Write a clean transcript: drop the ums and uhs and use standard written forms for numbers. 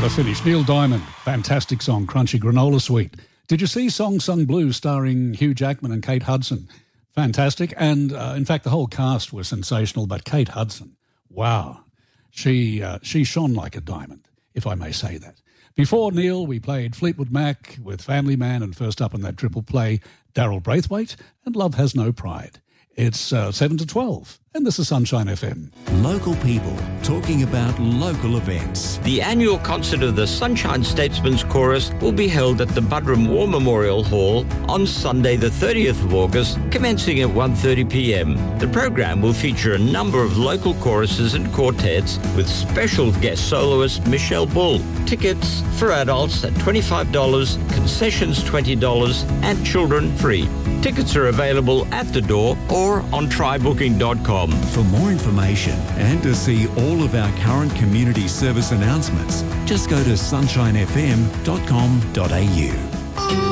What a finish. Neil Diamond, fantastic song, Crunchy Granola Sweet. Did you see Song Sung Blue starring Hugh Jackman and Kate Hudson? Fantastic. And in fact, the whole cast was sensational, but Kate Hudson, wow, she shone like a diamond, if I may say that. Before Neil, we played Fleetwood Mac with Family Man, and first up in that triple play, Daryl Braithwaite and Love Has No Pride. It's 7 to 12, and this is Sunshine FM. Local people talking about local events. The annual concert of the Sunshine Statesman's Chorus will be held at the Buderim War Memorial Hall on Sunday the 30th of August, commencing at 1:30 p.m. The program will feature a number of local choruses and quartets with special guest soloist Michelle Bull. Tickets for adults at $25, concessions $20, and children free. Tickets are available at the door or on trybooking.com. For more information and to see all of our current community service announcements, just go to sunshinefm.com.au.